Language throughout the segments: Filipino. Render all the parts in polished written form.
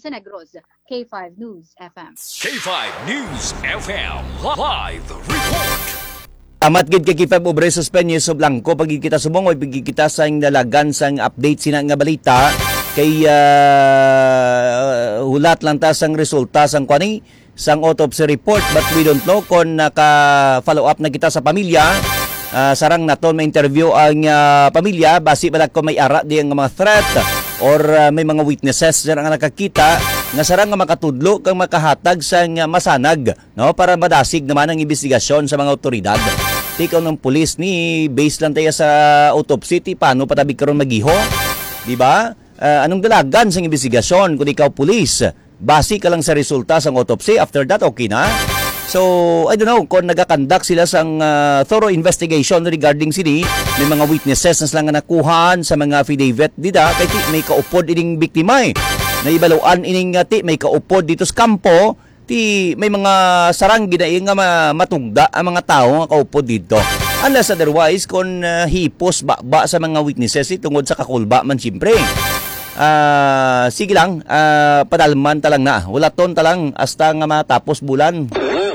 sa Negros. K5 News FM. K5 News FM Live Report. Amat gid kay K5 obre suspense so blanco pag kita subong oy pag kita sang dalagan sang update sina nga balita kay hulat lang ta sang resulta sang kwani sang autopsy report but we don't know kung naka-follow up na kita sa pamilya. Sarang naton may interview ang pamilya basi balag ko may ara di ang mga threat or may mga witnesses nga nakakita nga sarang nga makatudlo kang makahatag sang masanag no para madasig naman ang investigasyon sa mga otoridad. Tikaw ng pulis ni base lang tayo sa autopsy ti paano patabig karon magiho, di ba? Anong dalagan sa investigasyon kung ikaw pulis? Base ka lang sa resulta sang autopsy, after that okay na. So, I don't know kung nagakandak sila sang thorough investigation regarding sini. May mga witnesses na sila nga nakuhan sa mga affidavit dida. Kaya may kaupod ining biktima eh. Naibaluan ining ti may kaupod dito sa kampo. Ti may mga sarang ginaing nga matugda ang mga tao nga kaupod dito. Unless otherwise kung hipos ba sa mga witnesses tungod sa kakulba man siyempre. Sige lang, padalman talang na. Wala ton talang hasta nga matapos bulan.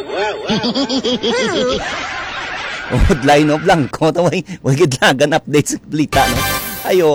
Line of blanco taway wag lagan update sa balita no. Ayo.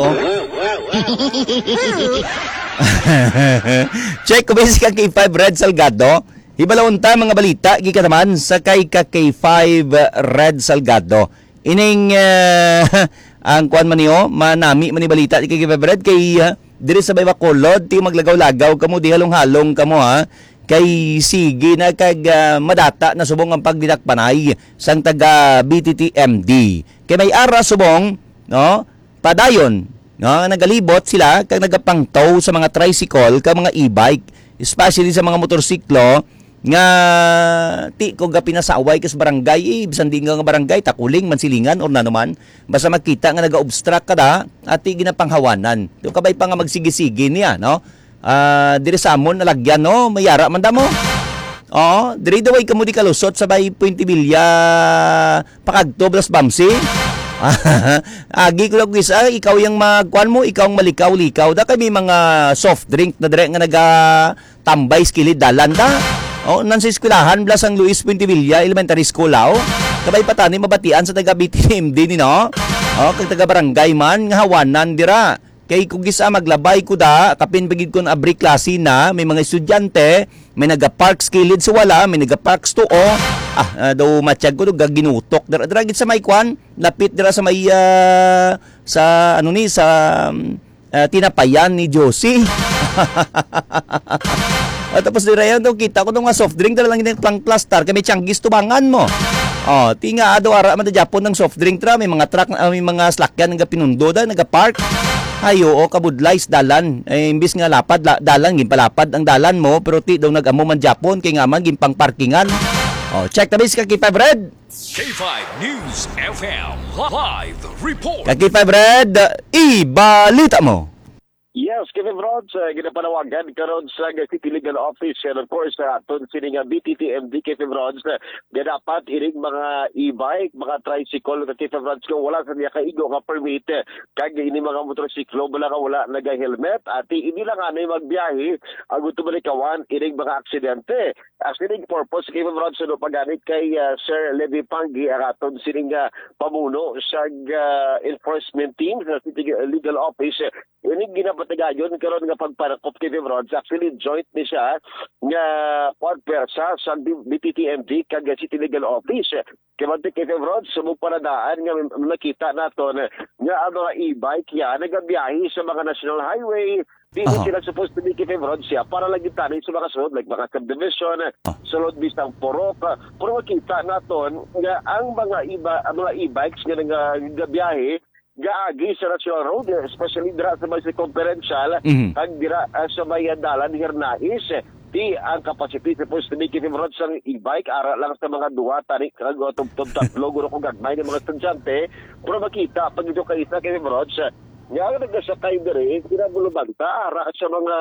Check ko basic kay K5 Red Salgado. Hibalawon ta mga balita gikataman sa kay K5 Red Salgado. Ining ang kuan man niyo manami man ni balita kay K5 Red kay diri sa Baybacolod ti maglagaw-lagaw kamo di halong-halong kamo ha. Kay sige na kag madata na subong ang pagdidakpanay sang taga BTTMD. Kay may ara subong no padayon no nagalibot sila kag nagapangtaw sa mga tricycle kag mga e-bike especially sa mga motorsiklo nga ti ko ga pinasaway kas barangay bisan di nga barangay takuling mansilingan or nanuman basta makita nga naga-obstruct kada at ti ginapanghawanan. Do kabay pa nga magsigi-sige niya no. Diri sa amon nalagyan no mayara man damo. Diri daway kamo di kalusot sa bay Puentibilya pakadto plus Bamsi. Agi ko lang isa ikaw yang magkuan mo ikaw ang malikaw-likaw da kay may mga soft drink na dire nga naga tambay skilid dalan da. Nan sa eskwelahan blas ang Luis Puentibilya Elementary School aw. Kabay patani mabatian sa taga BTMD ni no. Kag taga barangay man nga hawanan dira. Kay kung gisa maglabay ko da, kapin bagid ko na abri klase na, may mga estudyante, may naga-park skilid sa wala, may naga-park sto daw matiyag ko, gaginutok. Dragit sa may kwan, lapit dira sa may, sa, ano ni, sa tinapayan ni Josie. Tapos dira yan, kita ko nung mga soft drink, dala lang yung plastar, kami tiyangis tubangan mo. Tinga, ado ara, Japon ng soft drink tra, may mga truck, may mga slakyan, naga-pinundo da, naga-park. Ayo kabudlays dalan imbis nga lapad dalan gimpalapad ang dalan mo pero ti daw nag-amo man Japon kay nga man gimpang parkingan. Check the base K5 Red. K5 News FM Live Report. K5 Red, ibalita mo. Yes, Kevin Rod, ginapanawagan karon sa City Legal Office and of course aton sining BTTMD Kevin Rod dapat iring mga e-bike, mga tricycle na Kevin Rod ko wala sa niya kaigo nga permit kag ini mga motorsiklo wala naga-helmet at hindi lang anay magbiyahe ago tumalikawan iring mga aksidente. As iring purpose Kevin Rod no paganit kay Sir Levi Panggi ang aton sining pamuno sa enforcement team sa City Legal Office. Ini ginapatagayon karon nga pagparakop kay Rods actually joint ni siya nga pagpersa sa BTTMD kag City Legal Office. Kaya kay Rods sumug paradaan nga nakita naton nga ang mga e-bike ya nagabiyahe sa mga national highway. Di sila supposed to be kay Rods siya para lagi tani sa mga sunod like mga subdivision, sulod bisang porok. Pero makita naton nga ang mga e-bikes nga nagabiyahe gaagi sa National Road, especially dira sa may conferential, kag dira sa may dalan Hernais, di ang capacity supposed to be Kevin Rod sa e-bike, ara lang sa mga duwa, tarik, kag tatlo, guro kong gagmay ng mga estudyante, pero makita, pag ito kayo sa Kevin Rod, nga nagasakay diri, kinabulubanta, ara sa mga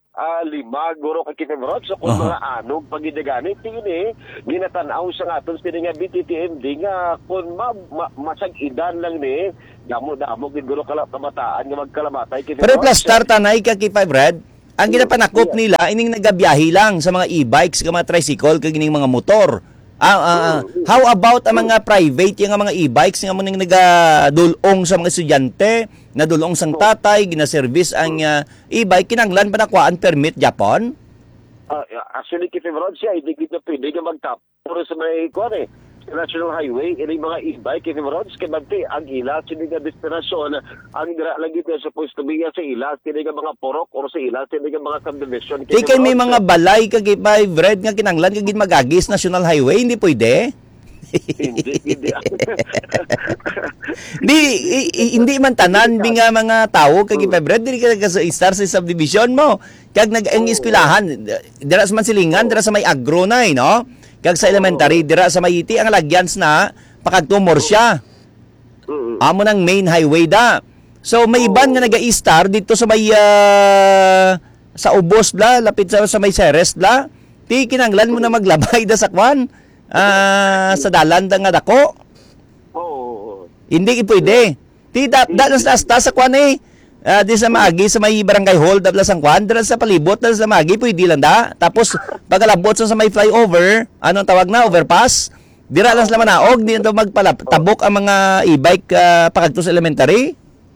lima guro kay Kevin Rod sa kung mga anong pagidagani tini ginatanaw sa aton sini nga BTTMD nga kung masag-idan lang ni damo gid guro kala kamataan nga magkalamatay Kevin Rod. Pero plus start tanay ka K5 Red Ang ginapanakop nila, ining nagabiyahe lang sa mga e-bikes, ka mga tricycle, kag ining mga motor. How about ang mga private, yung mga e-bikes, nga mga nagadulong sa mga estudyante, nadulong sang tatay, ginaservice ang e-bike, kinanglan pa nakuhaan permit Japan? Actually, Kipi Bronze, hindi kita pwede ka magtap. Puro sa may National Highway, ini mga e-bike, Kipi Bronze, kaya ang ilas, hindi nga destinasyon, ang lagi na supposed to be sa ilas, hindi nga mga porok, or sa ilas, hindi nga mga subdivision. Di kayo may mga balay, kagipay, red nga kinanglan, kagit magagis National Highway, hindi pwede? Hindi. Hindi man tanan nga mga tao kag ipebred diri ka sa star sa subdivision mo kag nag-ang eskwelahan dira sa Mansilingan dira sa may agro na no kag sa elementary dira sa may iti ang lagyans na pakagtumor siya amo nang main highway da so may iban nga naga-star dito sa may sa ubos bla lapit sa may Ceres bla ti kinanglan mo na maglabay da sa kwan sa dalan da nga dako. Hindi pwede. Ti dalan sa kwan di sa maagi sa may barangay hall dabla sang kwan dira sa palibot dira sa maagi pwede lang da. Tapos pagalabot sa may flyover, anong tawag na overpass, dira lang sa manaog di ito magpalatabok ang mga e-bike pakadto sa elementary.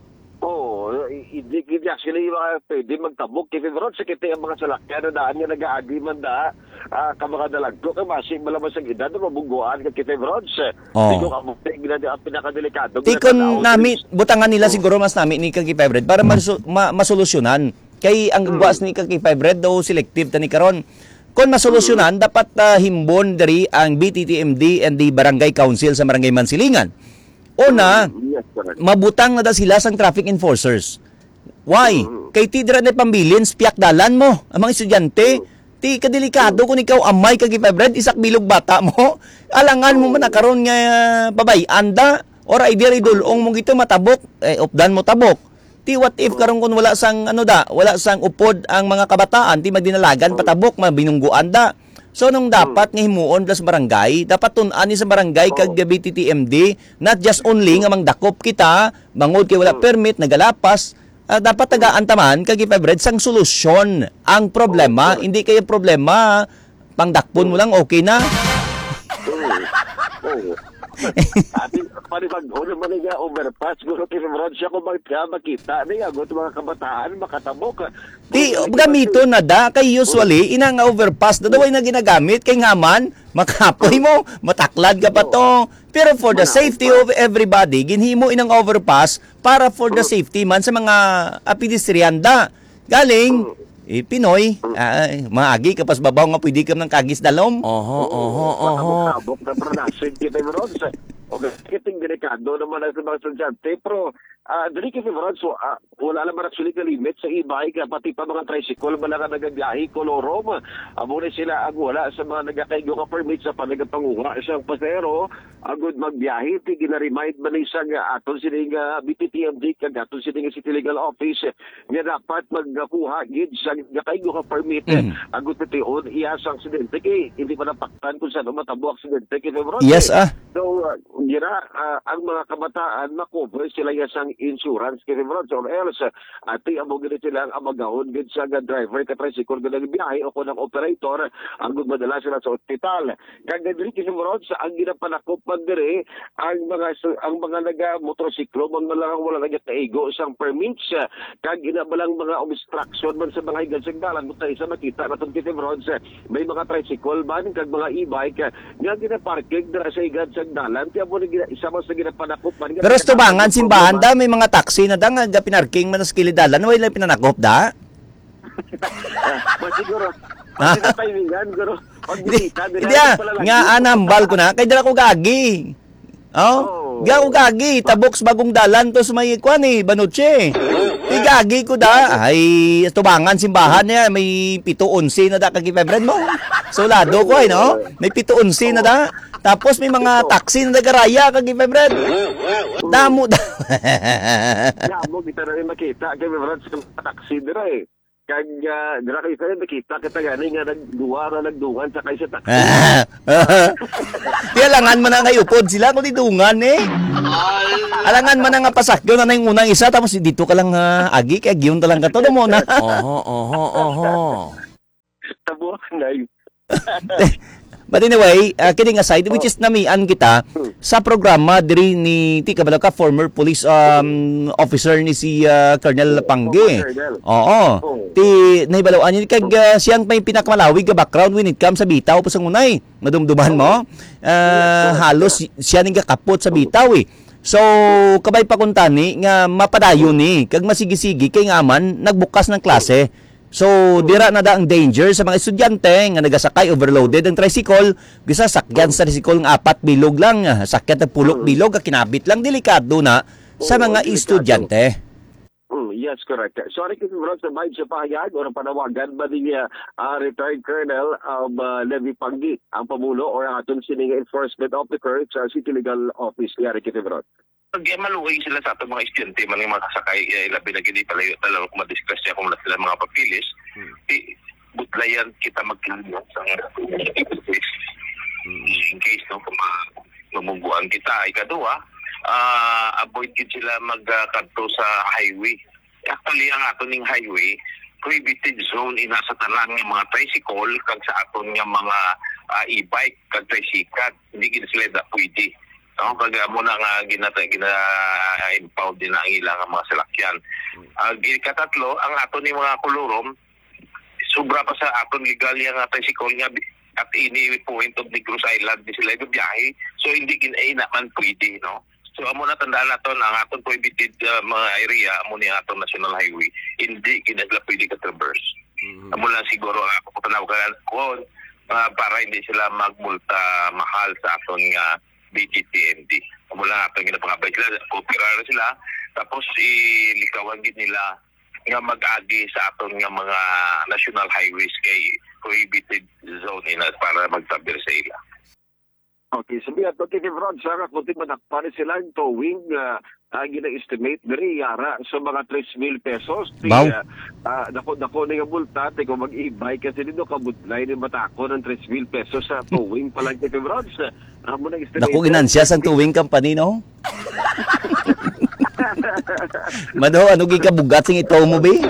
Hindi actually pwede magtabok kasi ron sa kita ang mga salakyan na daan nga nag-aagi man da ka mga dalagto ka masing malaman sa edad na mabungguan ka kita ron hindi ko kamuti ang pinakadelikado tikon nami butangan nila siguro mas nami ni Kaki Fibred para masolusyonan kay ang buwas ni Kaki Fibred daw selective tani karon kung masolusyonan dapat himbon diri ang BTTMD and the Barangay Council sa Barangay Mansilingan una mabutang na da sila sang traffic enforcers. Why? Kay ti dira na pambilin, piyak dalan mo, ang mga estudyante. Ti kadelikado kung ikaw amay kag ipebred, isak bilog bata mo. Alangan mo man nakaroon nga babay, anda, or idea idulong mo gito matabok, updan mo tabok. Ti what if karon kun wala sang wala sang upod ang mga kabataan, ti magdinalagan patabok, mabinungguan da. So nung dapat nga himuon plus barangay, dapat tun-an ni sa barangay kag BTTMD, not just only nga mangdakop kita, bangod kay wala permit, nagalapas, dapat tagaan-taman kag ipebred sang solusyon ang problema hindi kayo problema pangdakpon mo lang okay na Ati panibag-o naman nga overpass guro kinamrod siya kung makita niya got mga kabataan makatabok di gamito na da kay usually ina nga overpass dadaway na ginagamit kay ngaman makapoy mo mataklad ka pa to pero for the safety of everybody ginhimo inang overpass para for the safety man sa mga pedestrian da galing Pinoy, maagi kapas babaw nga pwede ka ng kagis dalom. Makabok na production kita meron sa kiting delikado naman ang mga estudyante pero dali kasi meron so wala naman actually ka limit sa e-bike pati pa mga tricycle wala ka nagabiyahe kolorom muna sila ang wala sa mga nagakaigo ka permit sa panagapangunga isang pasero agud magbiyahe ti gina-remind man isang aton sining BTTMD kag aton sining City Legal Office nga dapat magkuha gid sa nagakaigo ka permit agud petiun iyasang aksidente kay hindi pa napaktan kung saan matabo aksidente kay meron yes so gira ang mga kabataan makover sila yasang insurance kay meron or else ati amo gid sila ang amagahon gid sa driver ka tricycle gid biyahe o kunang operator ang madala sila sa ospital kag diri kay meron sa ang ginapanakop man diri ang mga naga motorsiklo man lang wala nagkaigo sang permits kag ginabalang mga obstruction man sa mga higadsagdalan mo tayo sa makita naton kay meron may mga tricycle man kag mga e-bike nga ginaparking dira sa higadsagdalan kaya mo isa mo sa ginapanakop man pero tubangan simbahan da may mga taxi na da nga pinarking man sa kilidalan wala pinanakop da siguro timingan guro hindi nga anambal ko na kay dala ko gagi ko gagi taboks bagong dalan to sa may kwan Banuche gagi ko da ay tubangan simbahan niya may 7-11 na da kag Febred mo solado ko no may 7-11 na da tapos may mga taxi na nagaraya kag Febred damo kita na rin makita kay Febred sa taxi dira Kag dira kay sa nakita kita gani nga nagdungan sa kay sa taxi. Di alangan man na nga upod sila kung didungan eh. Alangan man na nga pasakyo na yung unang isa tapos dito ka lang agi kay agiyon talang ka to mo na. Oho. Tabuhan na yun. But anyway, kidding aside, which is namian kita sa programa diri ni Kabalo ka former police officer ni si Colonel Pangge. Oo. Ti nahibalawan niya kag siyang may pinakamalawig nga background when it comes sa bitaw pasang unay. Madumduman mo. Halos siya ning kakapot sa bitaw eh. So, kabay pa kuntani nga mapadayon ni kag masigig-sigi kay ngaman nagbukas ng klase. So, dira na da ang danger sa mga estudyante nga nagasakay overloaded ang tricycle, bisa sakyan sa tricycle nga 4 bilog lang, sakyan ng pulok bilog, kinabit lang, delikado na sa mga estudyante. Yes, correct. Sorry kasi bro, sa vibe sa pahayag o panawagan ba ni retired Colonel Levi Panggi, ang pamulo o ang atong sining enforcement officer sa City Legal Office ni Ricky Bro. Pag maluway sila sa ating mga estudyante, mga kasakay, ilabi na gini palayo talaga kung madiscuss niya kung sila mga papilis, butlayan kita magkilala sa in case no, kung mamungguan kita. Ikaduha, avoid din sila magkanto sa highway. Actually, ang ato ning highway, prohibited zone inasa talang ng mga tricycle kag sa aton nga mga e-bike kag tricycle. Hindi gid sila da pwede. No, pag mo na nga gina-impound din ang ilang mga salakyan. Katatlo, ang ato ni mga kolorom, sobra pa sa aton legal yung tricycle nga at ini point of Negros Island di sila biyahe. So hindi naman pwede, no? So amo na tandaan naton ang aton prohibited mga area amo ni aton national highway, hindi kinadla pwede ka traverse. Amo lang siguro ako panawagan ko para hindi sila magmulta mahal sa aton nga BGTMD. Amo lang aton ginapangabay sila, kooperar sila, tapos ilikawan gid nila nga mag-agi sa aton nga mga national highways kay prohibited zone ina para magtabir sa ila. Okay, sabihan to kay Rod, saka kunti manakpan sila ang towing gina-estimate diri yara sa mga 3,000 pesos. Wow. Dako na yung multa, kung mag-e-bike kasi dito kabutlay ni matako ng 3,000 pesos sa towing pa lang kay Rod. Amo na estimate. Naku ginansya sa towing company no. Mado ano gikabugat sing ito mo be?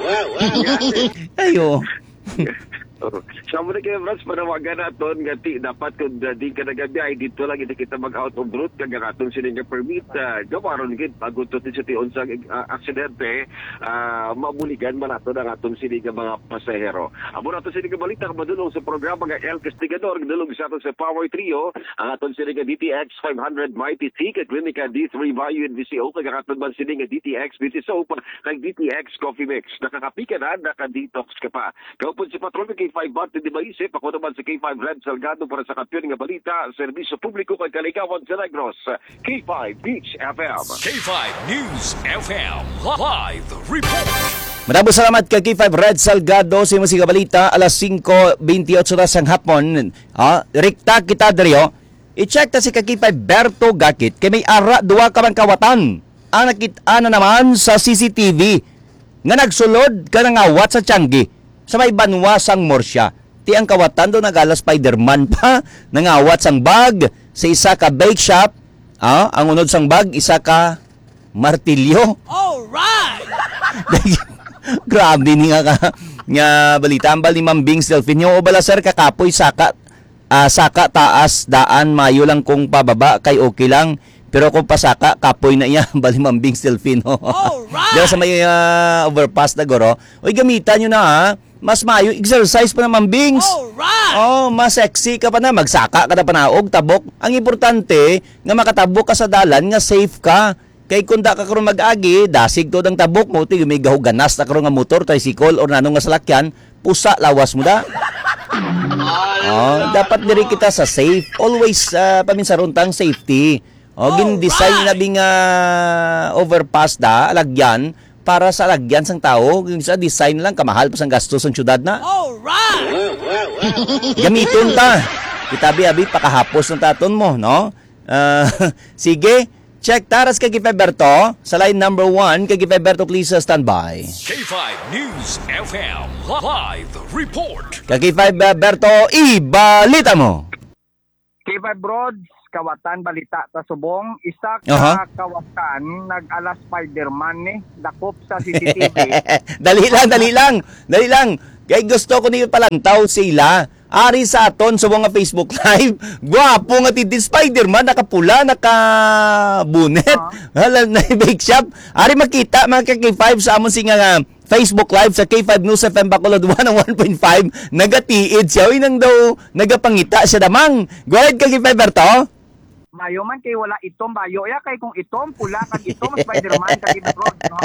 Ayo. Sa muna kayo, Brats, panawagan natin nga dapat kung di ka nagabiyay, dito lang hindi kita mag-out of route kag ang atong sininga permit. Gawaron gid pagutot sa tion sa aksidente, mabuligan man nato ang atong sininga mga pasahero. Amo nato sininga balita madulong sa programa nga El Castigador, dulong sa aton sa Power Trio, ang atong sininga DTX 500 Mighty Tea, kag Clinica D3 Value and VCO, kag ang atong man sininga DTX BT Soap, kag DTX Coffee Mix. Nakakapika na, naka-detox ka pa. Kaupon si Patrol K5 Bart di ba isip ako naman sa K5 Red Salgado para sa kampiyon nga balita, serbisyo publiko kay Kalikawan sa Negros, K5 Beach FM. K5 News FM Live Report. Maraming salamat kay K5 Red Salgado sa mga balita alas 5:28 oras ang hapon. Rikta kita diriyo. I-check ta si K5 Berto Gakit kay may ara duwa ka man kawatan. Ang nakita na naman sa CCTV nga nagsulod ka nga awat sa Tianggi sa may banwasang Morsya. Ti ang kawatan do nagala Spider-Man pa nangawat sang bag sa isa ka bake shop. Ang unod sang bag isa ka martilyo. All right. Grabe ni nga balita ambal ni Mambing Delfinio o bala sir kakapoy saka taas daan mayo lang kung pababa kay okay lang. Pero kung pasaka, kapoy na iya, bali Mambing Delfino. Alright! Diyan sa may overpass na goro. Uy, gamitan nyo na ha. Mas mayo, exercise pa na Mambings. Alright! Mas sexy ka pa na. Magsaka ka na panaog, tabok. Ang importante, nga makatabok ka sa dalan, nga safe ka. Kay kung da ka karoon mag-agi, dasig to ng tabok mo, tig may gahuganas na karoon nga motor, tricycle, or nanong nga salakyan, pusa, lawas mo da. Dapat diri kita sa safe. Always, paminsaruntang safety. Gin-design na bing overpass da, alagyan, para sa alagyan sang tao. Yung sa design lang, kamahal pa sang gastos ng syudad na. Alright! Gamiton ta. Kitabi-abi, pakahapos ng taton mo, no? Sige, Check taras kay Berto. Sa line number 1, kay Berto, please standby. K5 News FM live report. Kay Berto, ibalita mo. K5 Broads, kawatan balita sa subong. Isa ka Aha. kawatan nag-ala Spider-Man ni dakop sa CCTV. Dali lang. Kaya gusto ko niyo palantaw sila. Ari sa aton sa mga Facebook Live. Gwapo nga titi Spider-Man, nakapula, nakabunet. Hala na bake shop. Ari makita mga K5 sa amon singa Facebook Live sa K5 News FM Bacolod 101.5. Nagatiid siya. Uy, nang daw nagapangita siya damang. Go ahead K5 Berto. Mayo man kay wala itom bayo. Ya kay kung itom pula kag itom Spider-Man kag Broads, no.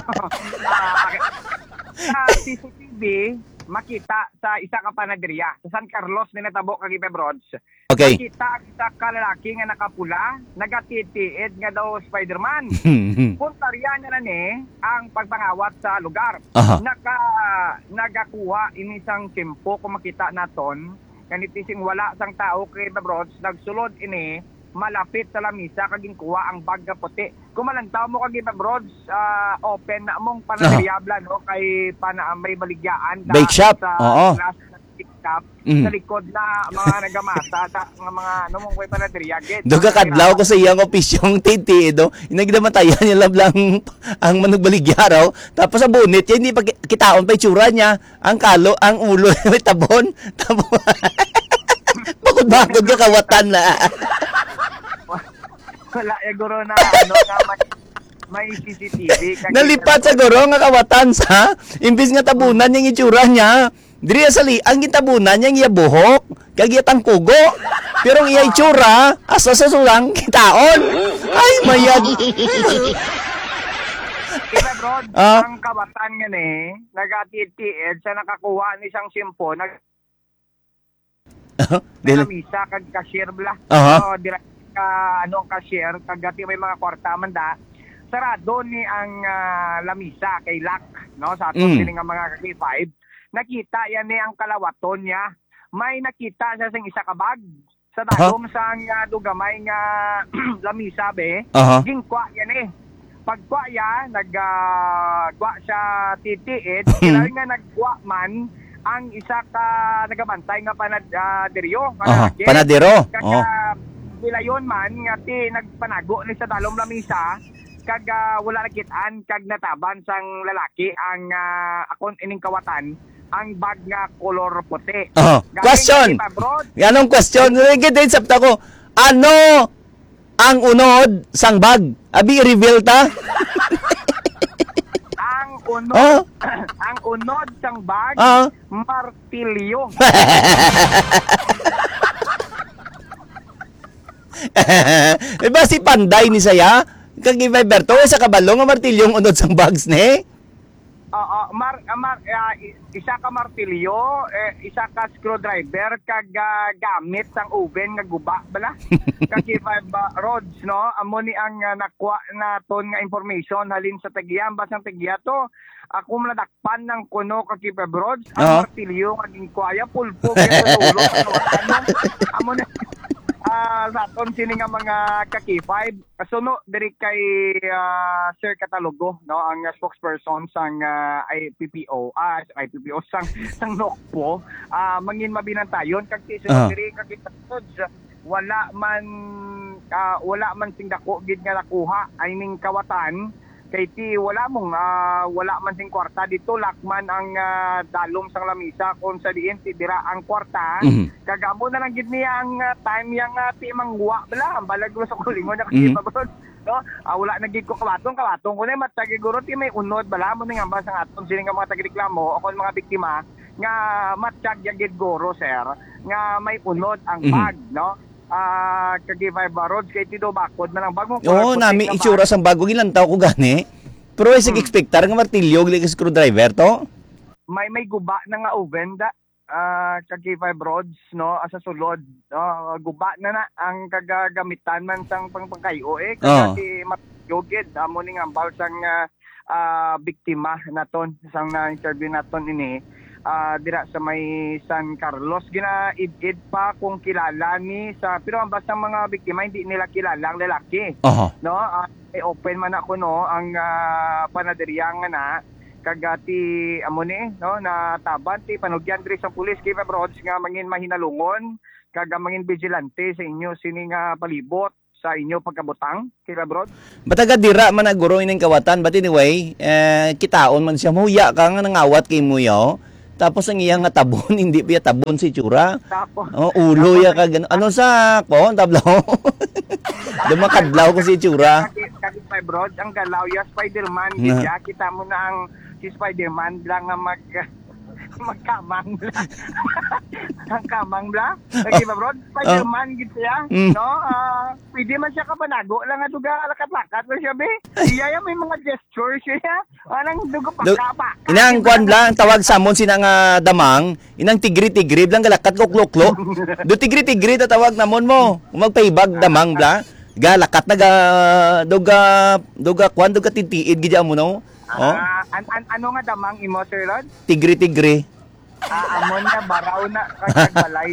Sa CCTV makita sa isa ka panaderia sa San Carlos ni natabo kag Broads. Okay. Makita isa ka lalaki nga nakapula, nagatitiid nga daw Spider-Man. Puntarya niya na ni ang pagpangawat sa lugar. Aha. Nagakuha inisang simpo kung makita naton kanitising wala sang tao kay Broads nagsulod ini malapit sa lamisa kaging kuha ang bag nga puti. Kung malantaw mo kag Broads, open na mong panaderyabla no kay may baligyaan Bake shop. sa Oo. glass TikTok Mm. sa likod na mga nagamasa sa mga mong way panaderya gid. Doga kadlaw ko sa iyang opisyong titi do. Inagdamatayan niya lang ang manugbaligya tapos sa bonnet niya, hindi pa kitaon pa itsura niya. Ang kalo, ang ulo may tabon. Bakod ka kawatan na. Wala guro na nga may CCTV. Nalipat sa guro nga kawatan sa imbis nga tabunan yung itsura niya. Diri sa ang gitabunan niya iya buhok, kag iya tangkugo. Pero ang iya itsura asa sa sulang kitaon. Ay mayad. Kaya Broad, ang kabatan nga ni nagatitiid sa nakakuha ni isang simpo misa kag cashier bla. So direct ka anong cashier kagati may mga kwarta man da. Sarado ni ang lamisa kay Lak no sa aton nga mga K5. Nakita yan ni ang kalawaton niya. May nakita siya sang isa ka bag sa dalom sang dugamay nga lamisa be. Gingkwa yan eh. Pagkwa ya nagkwa siya titiid, kailangan nga nagkwa man ang isa ka nagabantay nga panaderyo. Panadero. Bilayon man nga ti nagpanago ni sa dalom lamisa kag wala nakitaan kag nataban sang lalaki ang akon ining kawatan ang bag nga color puti. Question. Anong question? Ringkit sabta ko. Ano ang unod sang bag? Abi reveal ta? Ang unod sang bag martilyo. Diba si Panday ni saya? Kag Berto sa kabalo nga martilyong unod sang bags ni? Isa ka martilyo, isa ka screwdriver kag gamit sang oven nga guba bala. Kag rods no, amo ni ang nakuha naton nga information halin sa tagiyan basang tagiya to. Ako madakpan ng kuno kag rods ang martilyo kag kuya pulpo kay sa ulo amo na sa aton sini nga mga ka-K5 kasuno diri kay Sir Catalogo no ang spokesperson sang IPPO sang NOCPO mangin mabinantayon kag suno diri kag wala man sing dako gid nga nakuha I mean kawatan kay ti wala man sing kwarta dito lakman ang dalom sang lamisa kung sa diin ti dira ang kwarta kagamo na lang gid niya ang time yang ti mangguwa bala ang balag sa kulingon na kasi mabron no wala na gid ko kawaton ko na matagi guro ti may unod bala mo nga ambas ang aton sini nga mga tagireklamo o kon mga biktima nga matag gid guro sir nga may unod ang bag no kagivay barods kay tido bakod na lang bagong nami itsura sang bago gilantaw ko gani. Pero isig expectar nga martilyo gali screwdriver to. May guba na nga oven da kagivay rods no asa sulod guba na ang kagagamitan man sang pangpangkayo kasi matiyogid amo ning ambaw sang biktima naton sang na-interview naton ini. Dira sa may San Carlos gina-id pa kung kilala ni sa pero ang basta mga biktima hindi nila kilala ang lalaki no i-open man ako no ang panaderya nga na kagati amo ni no na taban ti panugyan diri sa pulis K5 Rods nga mangin mahinalungon kaga mangin vigilante sa inyo sini nga palibot sa inyo pagkabutang K5 Rods. Bataga dira man naguro ining kawatan but anyway, kitaon man siya muya ka nga nangawat kay muyo. Tapos ang iyang nga tabon, hindi pa tabon si Tsura. Tapos Ulo ya ka gano. Ano sa ko? Tablaw. Dumakadlaw ko si Tsura. K5 Rods ang galaw ya Spider-Man gidya kita mo na ang si Spider-Man lang nga magkamang bla. Ang kamang bla. K5 Rods, Spider-Man gid siya, no? Pwede man siya kapanago lang nga duga lakat-lakat na siya be. Iya may mga gestures siya. Anang dugo pa. Inang kwan bla, ang tawag sa amon sina nga damang, inang tigri-tigri blang galakat kukluklo. Do tigri-tigri ta tawag namon mo. Magpaibag damang bla. Galakat na duga kwan duga titiid gid mo no. Oh. Ano nga damang imo Sir Rod? Tigri-tigri. Amon na baraw na kagbalay.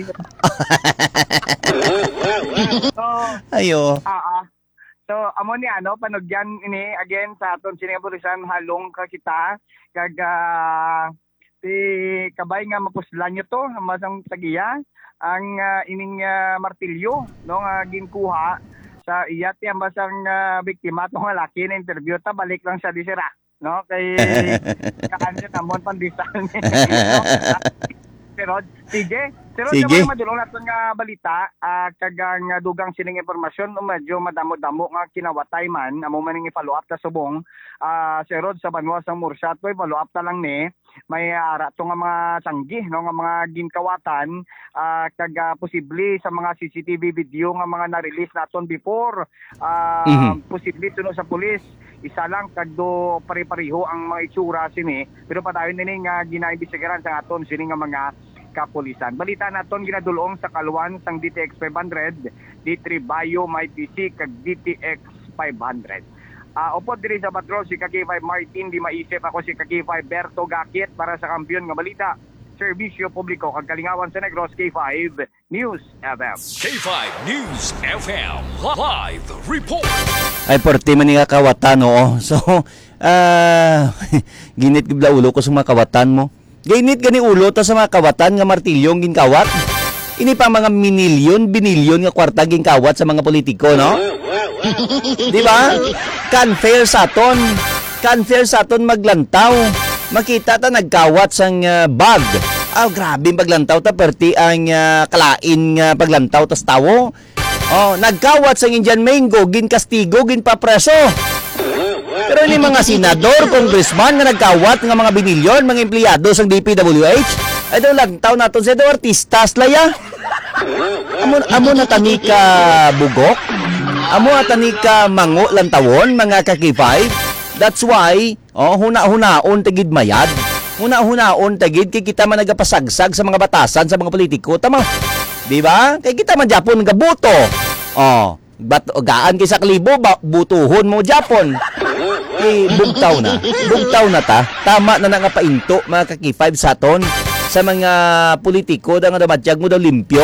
So, ayo. So amo ni panugyan ini again sa aton sinabulisan halong ka kita kag ti kabay nga mapuslan nyo to masang tagiya ang ining martilyo no nga ginkuha sa iyat yang basang biktima tong lalaki na interview ta balik lang siya di sira no kay kaanyo namon pandisal ni pero sige naman madulong natin nga balita kagang dugang sining informasyon medyo madamo-damo nga kinawatay man amo man ning i-follow up ta subong si Rod sa Banwas ng Mursat koy follow up ta lang ni may ara to nga mga tanggi no nga mga ginkawatan kag posible sa mga CCTV video nga mga na-release naton before posible tuno sa pulis isa lang kadto pare-pareho ang mga itsura sini pero padayon nini nga ginaimbestigaran sa aton sini nga mga kapulisan. Balita naton ginadulong sa kalwan sang DTX 500, D3 Bayo may PC kag DTX 500. Upod diri sa patrol si K5 Martin di maisip ako si K5 Berto Gakit para sa kampiyon nga balita. Serbisyo publiko kag kalingawan sa Negros K5 News FM. K5 News FM live report. Ay porti man nga kawatan no. So ginit gibla ulo ko sa mga kawatan mo. Gainit gani ulo ta sa mga kawatan nga martilyong ginkawat. Ini pa mga binilyon nga kwarta ginkawat sa mga politiko no. Di ba? Canfair sa aton maglantaw. Makita ta nagkawat sang bag. Grabe paglantaw ta perti ang kalain nga paglantaw tas tawo. Nagkawat sang Indian mango gin kastigo gin papreso. Pero ni mga senador, congressman nga nagkawat nga mga binilyon, mga empleyado sang DPWH, ay daw lantaw naton sa daw artistas laya. Amo na tani ka bugok, amo na tani ka mango lantawon, mga K5. That's why, huna-hunaon tagid mayad. Huna-hunaon tagid kay kita man nagapasagsag sa mga batasan sa mga politiko, tama? Di ba? Kay kita man Japon gabuto. Gaan kay sa klibo, butuhon mo Japon. Bugtaw na ta. Tama na nga painto mga K5 sa aton sa mga politiko da nga damadyag mo daw limpyo.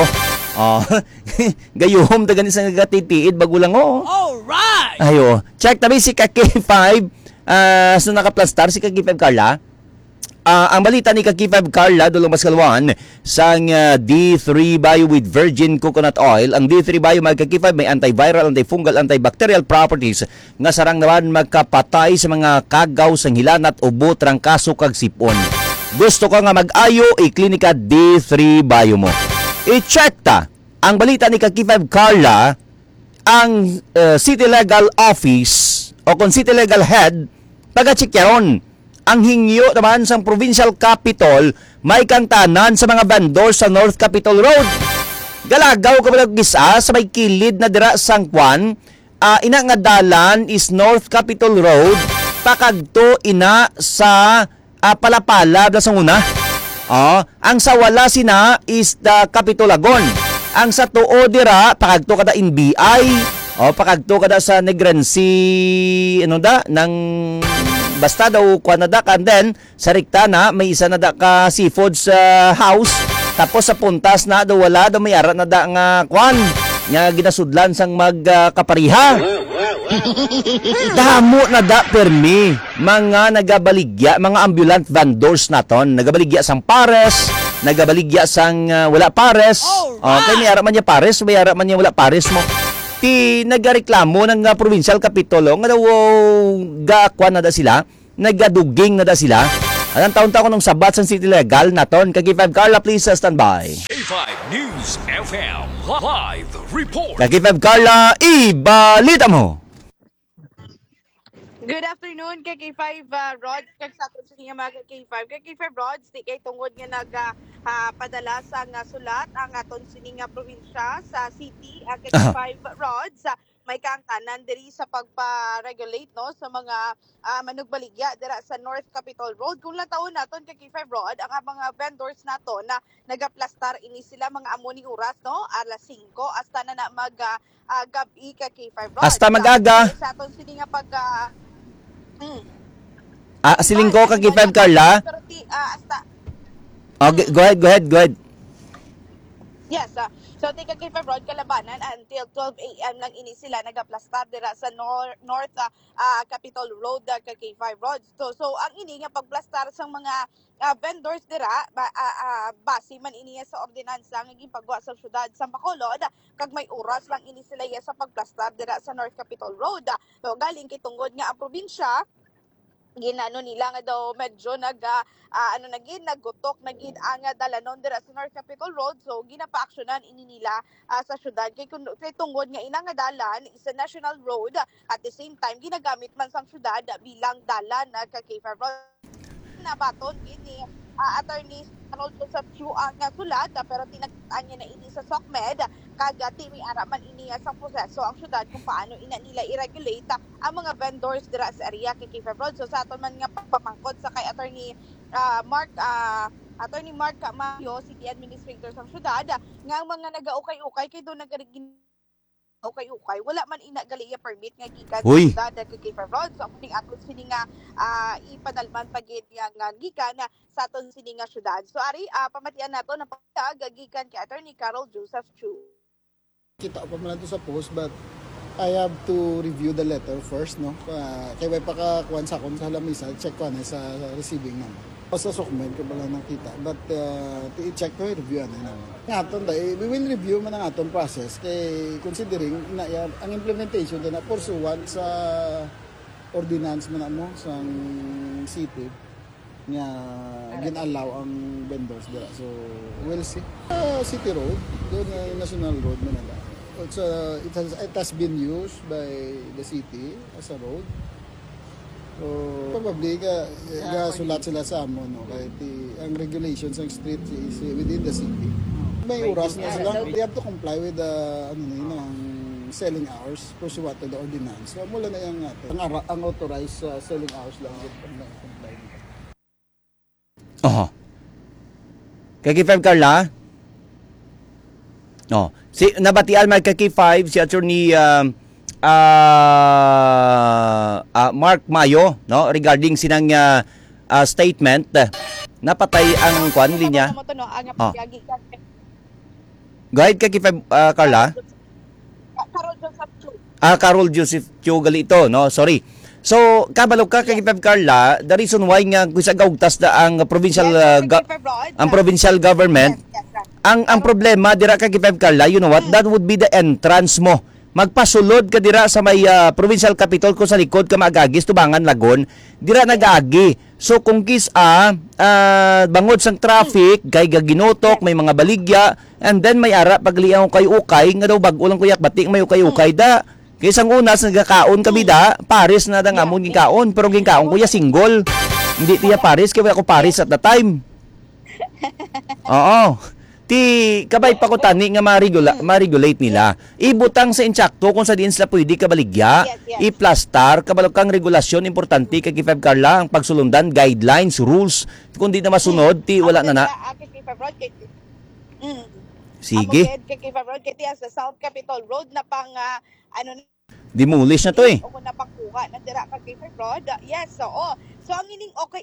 Gayom ta ganis nga gatitiid bago lang Alright. Ayo, check tabi si K5 so nakaplastar si K5 Carla. Ang balita ni K5 Carla dulong maskalwan sang D3 Bio with virgin coconut oil. Ang D3 Bio may K5 may antiviral, antifungal, antibacterial properties nga sarang naman magkapatay sa mga kagaw sang hilanat, ubo, trangkaso kag sipon. Gusto ka nga mag-ayo i-klinika D3 Bio mo. I-check ta ang balita ni K5 Carla ang City Legal Office o kung City Legal Head taga-checkyaron. Ang hingyo naman sa Provincial Capitol may kantanan sa mga vendors sa North Capitol Road. Galagaw ka ba gisa sa may kilid na dira sang Kwan. Ina nga dalan is North Capitol Road. Pakagto ina sa Palapala da sang una. Ang sa wala sina is the Capitolagon. Ang sa tuo dira pakagto kada NBI. Pakagto kada sa Negrency nang basta daw kuha na da and then sa rikta na may isa na da ka seafood sa house tapos sa puntas na daw wala daw may ara na da nga kwan nga ginasudlan sang magkapariha Damo na da permi mga nagabaligya, mga ambulant vendors naton, nagabaligya sang pares, nagabaligya sang wala pares. Okay, may ara man niya pares, may ara man niya wala pares mo. Ti nagareklamo ng provincial kapitulo nga daw gakwan na da sila, nagaduging na da sila. Anong taon-taon nung sabat sa City Legal naton. Kaki-5 Carla, please stand by. K5 News FM Live Report. Kaki-5 Carla, ibalita mo. Good afternoon, KK5 Rod. Kag sa aton sa mga KK5. KK5 Rod, di kay tungod nga padala sa sulat ang aton sining probinsya sa city. KK5 Rod, may kaangkanan diri sa pagpa-regulate no sa mga manugbaligya dira sa North Capitol Road. Kung lataon naton kay K5 Road, ang mga vendors nato na nagaplastar ini sila mga amuni oras no, alas 5 hasta na mag gabi kay K5 Road. Hasta mag-aga. Sa aton sini nga pag Siling ko kag K5 Carla. Pero hasta Okay, go ahead. Yes, so tika kay Road kalabanan until 12 a.m. lang ini sila nagaplastar dira sa North Capitol Road kay K5 Road. So ang ini nga pagplastar sa mga vendors dira base man ini sa ordinansa nga gipagawa sa syudad sa Bacolod kag may oras lang ini sila sa pagplastar dira sa North Capitol Road. So galing kay tungod nga ang probinsya ginano nila nga daw medyo naggutok ang dalanon dira sa North Capitol Road, so ginapa-aksyonan ini nila sa syudad kay tungod nga ina nga dalan is a national road, at the same time ginagamit man sang syudad bilang dalan kay K5 Road. Nabaton ini attorney Harold Joseph Chu ang sulat, pero tinagtaan niya na ini sa SOCMED kagati may araman ini sa proseso ang syudad kung paano ina nila i-regulate ang mga vendors dira sa area kay K5 Road. So sa aton man nga pagpamangkot sa kay attorney Mark Mayo, City Administrator sa syudad, nga ang mga nagaukay-ukay kay do nagarigin ukay-ukay, wala man ina gali permit nga gikan sa syudad kay K5 Road. So ang aton sini nga ipadalman pagid nga gikan sa aton sini nga syudad. So ari pamatian nato na gikan kay attorney Carol Joseph Chu. Kita pa man sa post, but I have to review the letter first, no? Kaya may pakakuan sa akong sa lamisa, check ko na sa receiving naman. Sa SOCMED ko pala nakita, but i-check ko, review na naman. Ngaton we will review man ang aton process, kay considering na ang implementation na pursuant sa ordinance man mo sa city nga ginalaw ang vendors dira. So we'll see. City road, doon national road man nila. It has been used by the city as a road. So probably sulat sila sa amon, no? Kahit ang regulations ng street is within the city. May oras na sila. They have to comply with the selling hours pursuant to the ordinance. So mula na yung ang authorized selling hours lang comply. Kay K5 Carla? No. Si nabatian may kay K5 si attorney Mark Mayo, no, regarding sinang statement napatay ang kwan linya. Go ahead kay K5 Carla. Carol Joseph Chu gali ito, no, sorry. So kabalo ka kay K5 Carla, the reason why nga kusa gaugtas da ang provincial provincial government. Ang problema dira kay K5 Carla, you know what? That would be the entrance mo. Magpasulod ka dira sa may provincial capital ko sa likod ka magagis tubangan Lagon, dira nagagi. So kung bangod sang traffic, kay gaginotok, may mga baligya, and then may ara pagliang ukay nga daw bag-o lang kuyak batik may ukay da. Kay sang unas nagakaon kami da, Paris na da nga amon gikaon, pero gikaon kuya single. Hindi tiya Paris, kaya ako Paris at the time. Oo. Ti kabay pa ko tani nga ma-regulate nila. Ibutang sa insakto kung sa diin sila pwede kabaligya, i-plastar, kabalog kang regulasyon importante kay K5 Carla, ang pagsulundan, guidelines, rules. Kung di na masunod, ti wala na. Sige. Kay K5 Road, kay sa South Capitol Road na pang demolish na to eh. O kung napakuha na dira kay K5 Road. Yes, oo. So ang ining okay.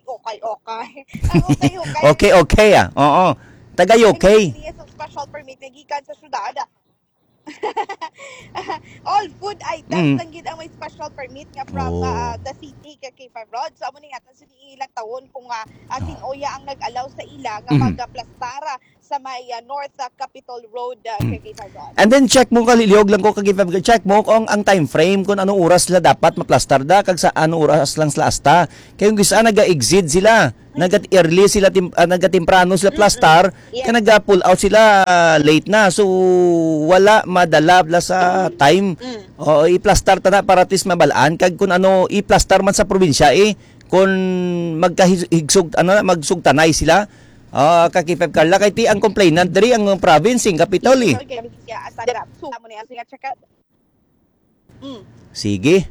Ang okay. Okay. Oo. Tagay okay. Special permit gikan sa syudad. All food items Mm. lang gid ang may special permit nga from Oh. the city kay K5 Rod. So amo ni nga sa ilang taon kung tinuya ang nag-allow sa ila nga magplastara sa may North Capitol Road kay K5 Rod. And then check mo kaliliog lang ko check mo kung ang time frame kung anong oras sila dapat maplastar da kag sa anong oras lang sila asta. Kay yung gisa naga-exit sila, nagat-early sila nagatemprano sila plastar, Yes. kaya naga-pull out sila late na. So wala madala bla sa time. O i-plastar ta na para at least mabalaan kag kung ano i-plastar man sa probinsya kung magkahigsug magsugtanay sila. Kakipep Carla kay ti ang complainant diri ang province ng capital Okay, asa dira. So amo ni nga check out. Sige.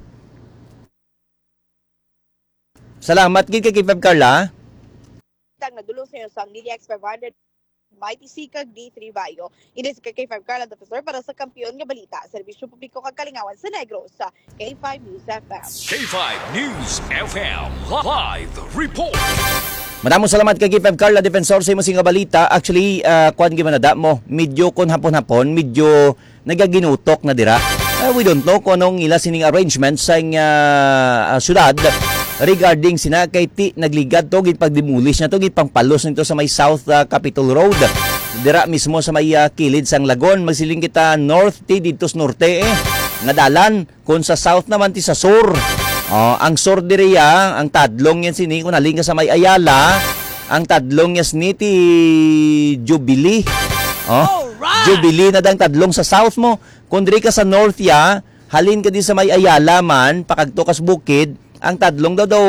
Salamat gid kay Kakipep Carla. Tang nadulong sa ang DDX 500 Mighty Sikag D3 Bayo. Ini si K5 Carla Defensor para sa kampiyon nga balita. Serbisyo publiko kag kalingawan sa Negros sa K5 News FM. K5 News FM Live Report. Maraming salamat kay Kakipep Carla Defensor sa imong nga balita. Actually, kuan gyud manada mo, medyo kon hapon-hapon, medyo nagaginutok na dira. We don't know kung anong ila sining arrangement sa syudad regarding sina kay ti nagligad to gid pagdemolish na to gid pangpalos nito sa may South Capitol Road dira mismo sa may kilid sang Lagon. Magsiling kita north ti dito sa norte nga dalan kun sa south naman ti sa sur. Ang sur diriya ang tadlong yan sini kun naling ka sa may Ayala, ang tadlong yan sini ti Jubilee. Jubilee na dang tadlong sa south mo. Kung diri ka sa north ya, halin ka di sa may Ayala man, pakagto kas bukid, ang tadlong daw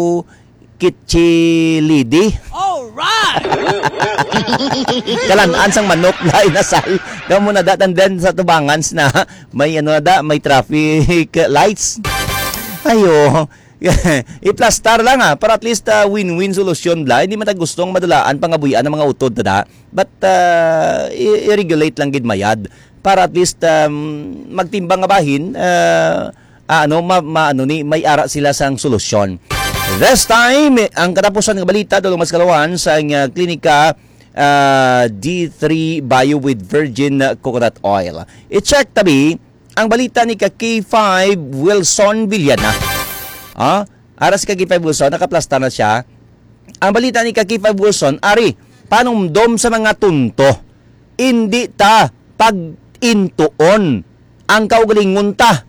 Kitchilidi. Alright! Kalanaan sang manok na inasal. Kamo na datan den sa tubangans na may may traffic lights. Ayo. I-plastar lang para at least win-win solusyon bla. Hindi man ta gustong madulaan pangabuyan ng mga utod tada. But i-regulate lang gid mayad para at least magtimbang nga bahin may ara sila sang solusyon. This time, ang katapusan ng balita dulong mas kalawan sa klinika D3 Bio with Virgin Coconut Oil. I-check tabi ang balita ni K5 Wilson Villana. Aras si K5 Wilson, nakaplastar na siya. Ang balita ni K5 Wilson, ari, panumdom sa mga tunto. Hindi ta pag-intuon ang kaugalingon ta.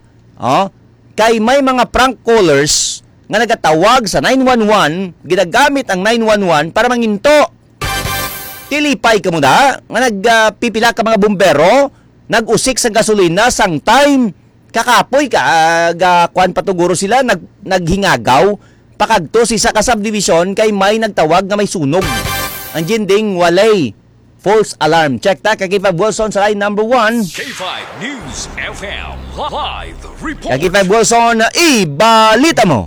Kay may mga prank callers nga nagatawag sa 911, ginagamit ang 911 para manginto. Tilipay ka mo da, nga nagpipila ka mga bumbero, nag-usik sa gasolina sang time, kakapoy ka, kuan patuguro sila, naghingagaw, pakagto si sa subdivision kay may nagtawag nga may sunog. Ang jinding walay false alarm. Check ta, K5 Wilson sa line number 1. K5 News FM Live Report. K5 Wilson, ibalita mo.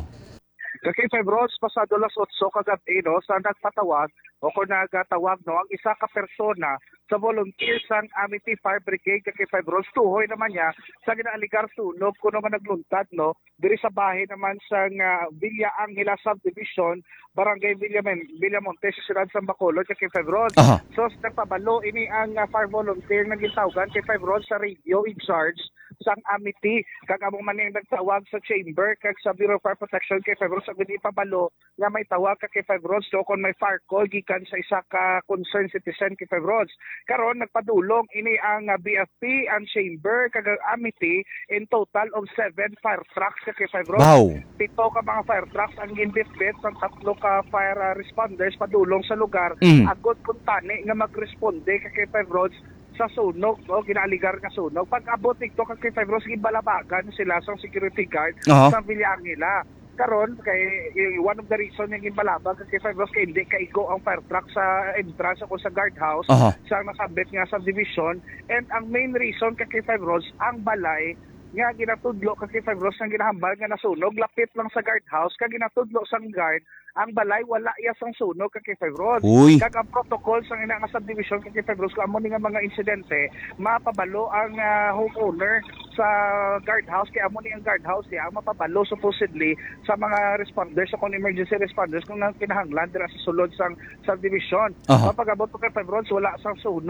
K5 Rods, pasado las 8 kagabi sa nagpatawag o kung nagatawag ang isa ka persona sa volunteer sang Amity Fire Brigade K5 Rods. Tuhoy naman niya sa ginaaligar sunog kuno nga nagluntad diri sa bahay naman sang Villa Angela Subdivision, Barangay Villamonte sa siyudad sa Bacolod K5 Rods. So nagpabalo ini ang fire volunteer na gitawagan K5 Rods sa radio in charge sang Amity kag among maning nagtawag sa chamber kag sa Bureau of Fire Protection K5 Rods sa gudi pabalo nga may tawag ka K5 Rods so kon may fire call gikan sa isa ka concerned citizen K5 Rods. Karon nagpadulong ini ang BFP ang chamber kag Amity in total of 7 fire trucks sa K5 Rods. Wow. 7 ka mga fire trucks ang ginbitbit sang 3 ka fire responders padulong sa lugar agod kun tani nga magresponde ka K5 Rods sa sunog, ginaaligar nga sunog. Pag abot ito kay K5 Rods, gibalabagan sila sa security guard sa Villa Angela. Karon kay one of the reason yung gibalabag kay K5 Rods kay hindi kaigo ang fire truck sa entrance o sa guardhouse sa nasabit nga subdivision. And ang main reason kay K5 Rods, ang balay nga ginatudlo kay K5 Rods ang ginahambal nga nasunog, lapit lang sa guardhouse, kag ginatudlo sang guard, ang balay wala iya sang sunog kay K5 Rods. Kag ang protocol sang ina nga subdivision kay K5 Rods, kung amo ni nga mga insidente, mapabalo ang homeowner sa guardhouse, kay amo ni ang guardhouse ang mapabalo supposedly sa mga responders, sa emergency responders kung nang kinahanglan dira sa sulod sang subdivision. Mapag-abot ko kay K5 Rods, wala sang sunog,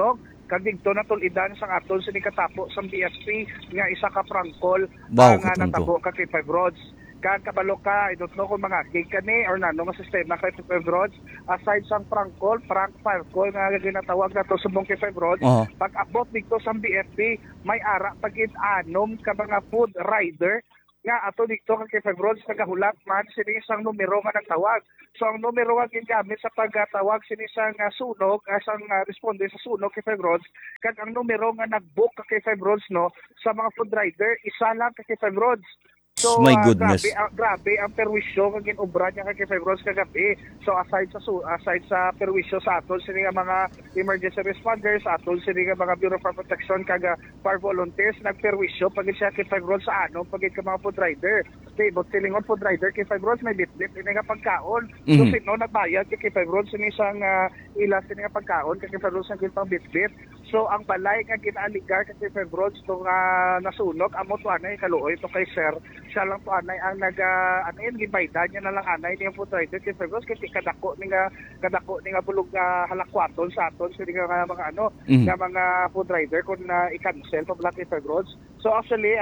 kag didto natulidan sang aton sini katapo sang BSP nga isa ka prank call Wow, nga katong to. natabo ka K5 Rods. Kag kabalo ka, I don't know kung mga gig ka ni or nano nga sistema kay K5 Rods. Aside sang prank fire call nga ginatawag nato subong K5 Rods, pag abot dito sang BSP, may ara pagid anom ka mga food rider nga ato dito kay K5 Rods nagahulat man sini isang numero nga nagtawag. So ang numero nga gingamit sa pagtawag sini isang sunog, isang responde sa sunog kay K5 Rods, kag ang numero nga nag-book kay K5 Rods no sa mga food rider isa lang kay K5 Rods. So My goodness. Grabe ang perwisyo nga ginobra niya kay K5 Rods kagabi. So aside sa perwisyo sa aton sini nga mga emergency responders, aton sini nga mga Bureau of Fire Protection kag fire volunteers nagperwisyo pag siya kay K5 Rods sa ano pag ka mga food rider. Okay, but silingon food rider kay K5 Rods may bitbit ini nga pagkaon. So sino nagbayad kay K5 Rods sini isang ila sini nga pagkaon kay K5 Rods ang gitang bitbit. So ang balay nga ginaaligar kay K5 Rods tong nasunog amo to anay kaluoy to kay sir. Siya lang po anay ang gibaydan niya na lang anay niya food rider kay K5 Rods kasi kadako ni nga bulog halakwaton sa aton sa nga mga nga mga food rider kung i-cancel pa black K5 Rods. So actually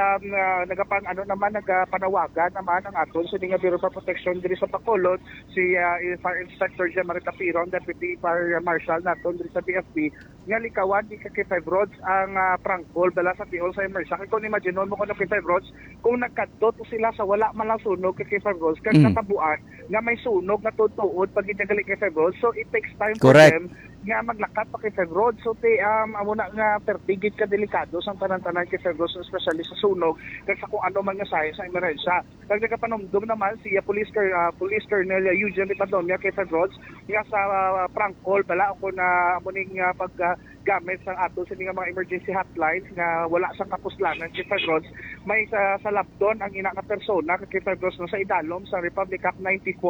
nagapanawagan naman ang aton sa nga Bureau of Protection diri sa Bacolod si Fire Inspector Jamarita Piron, Deputy Fire Marshal naton diri sa BFP nga likawan di K5 Rods ang prank call dala sa Tihol sa Emersa. Kung imagine mo kung K5 Rods kung nagkadto sila sa wala man lang sunog kay K5 Rods kag natabuan nga may sunog na tutuod pag ginagali kay K5 Rods. So it takes time for them nga maglakat pa kay K5 Rods. So amo na nga pertigid ka delikado sang tanan-tanan kay K5 Rods especially sa sunog kag sa kung ano man nga sa emerensya. Kag nagapanumdum naman si Police Colonel Eugene Ripadonia kay K5 Rods nga sa prank call bala ako na amo ning paggamit sa ato sa mga emergency hotlines nga wala sa kapuslanan kay K5 Rods. May sa labdon ang ina nga persona kay K5 Rods no sa idalom sa Republic Act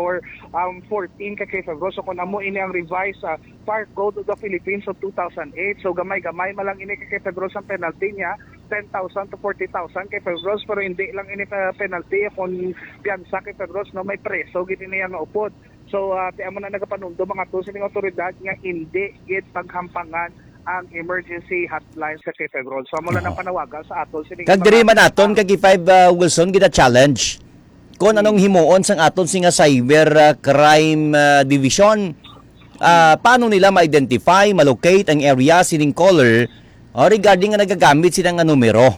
94-14 kay K5 Rods. So kung amo ini ang revised Fire Code of the Philippines of 2008. So gamay malang ini kay K5 Rods ang penalty niya 10,000 to 40,000 kay K5 Rods, pero hindi lang ini penalty kung piyansa kay K5 Rods no may preso gid niya nga upod. So amo na nagapanumdum mga to sining otoridad nga hindi gid paghampangan ang emergency hotlines sa K5 Rods. So amo lang ang panawagan sa aton sining kag diri man aton kag K5 Wilson gid challenge kung anong himuon sang aton singa cyber crime division. Paano nila ma-identify, ma-locate ang area sining caller regarding nga nagagamit sila nga numero.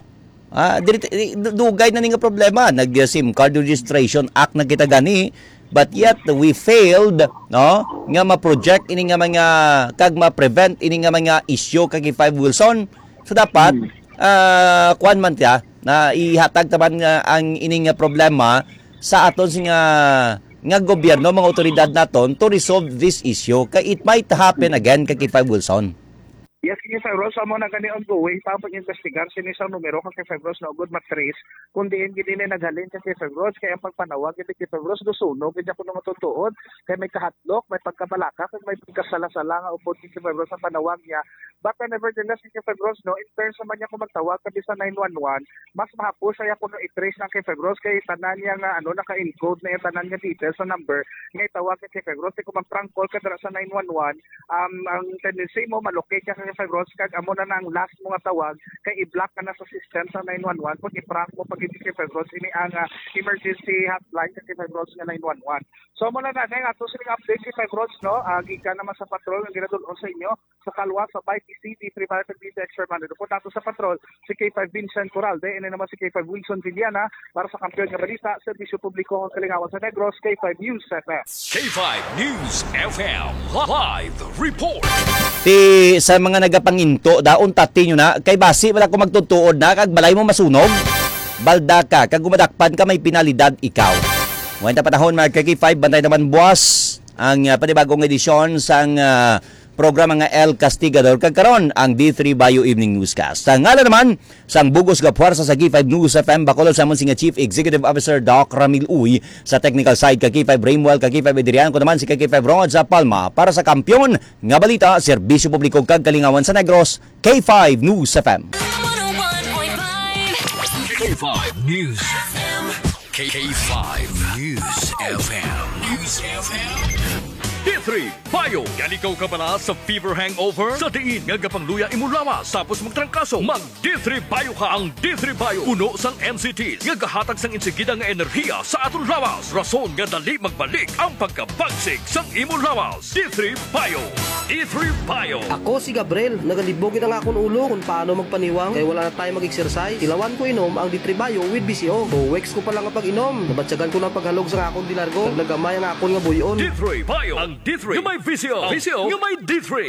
Dugay na nga problema, nag-SIM card registration act na kita gani, but yet we failed nga ma-project ini nga mga kag ma-prevent ini nga mga issue kag K5 Wilson. So dapat kuan man tiya na ihatag taban ang ini nga problema sa aton nga gobyerno, mga otoridad naton to resolve this issue kay it might happen again kay K5 Wilson. Yes, K5 Rods, amo na gani ongoing pa pag-investigar sini sa numero kay K5 Rods na ugod matrace kung diin gid ni naghalin kay K5 Rods kay ang pagpanawag kay K5 Rods do sunog gid ako na matutuod kay may kahatlok, may pagkabalaka kag may pagkasala-sala nga upod kay K5 Rods ang panawag niya. But nevertheless kay K5 Rods no, in terms naman niya kung magtawag kadi sa 911, mas mahapos siya kuno i-trace ng K5 Rods kay tanan niya nga naka-encode na yung tanan nga details sa number nga itawag kay K5 Rods kung mag-prank call ka dira sa 911, ang tendency mo malocate ka kay K5 Rods kag amo na ang last mo nga tawag kay i-block ka na sa system sa 911 kung i-prank mo pag hindi K5 Rods ini ang emergency hotline kay K5 Rods nga 911. So mo na nga ato sining update kay K5 Rods no, gikan naman sa patrol nga ginadulon sa inyo sa kalwa sa BIPC Private Police Expert Man. Dupot ato sa patrol si K5 Vincent Coralde, ini naman si K5 Wilson Villana para sa kampiyon nga balita, serbisyo publiko ng Kalingawan sa Negros, K5 News FM. K5 News FM Live Report. Sa mga nagapanginto daon tati nyo na kay basi wala ko magtutuod na kag balay mo masunog balda ka kag gumadakpan ka may penalidad ikaw. Ngayong panahon mga K5 bantay naman buwas ang panibagong edisyon sang programa nga El Castigador kag karon ang D3 Bio Evening Newscast. Sa ngala naman sang bugos nga puwersa sa K5 News FM Bacolod sa amon singa Chief Executive Officer Doc Ramil Uy, sa technical side kag K5 Raimwell kag K5 Adrian ko naman si K5 Ron sa Palma para sa kampiyon nga balita, serbisyo publiko kag Kalingawan sa Negros, K5 News FM. 101.5 K5 News FM. K5 News FM. News FM. Hits D3 Bio. Yan ikaw ka pala sa fever hangover? Sa diin nga gapangluya imo lawas tapos magtrangkaso. Mag D3 Bio ka. Ang D3 Bio uno sang NCTs nga gahatag sang insigida nga enerhiya sa aton lawas. Rason nga dali magbalik ang pagkabagsik sang imo lawas. D3 Bio. D3 Bio. Ako si Gabriel, nagalibogin ang akong ulo kung paano magpaniwang kaya wala na tayo mag-exercise. Tilawan ko inom ang D3 Bio with BCO. 2 weeks ko pa lang pag inom. Nabatsagan ko ng paghalog sa akong dilargo. Naglagamay ang akong nga buyon. D3 Bio. Ang D3 nga may VCO. VCO nga may D3.